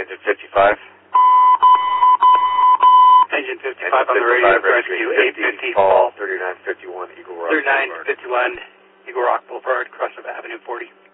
Engine 55. Engine 55 on the radio, rescue 850, Paul, 3951 Eagle Rock. 3951 Eagle Rock Boulevard, Crossover Avenue 40.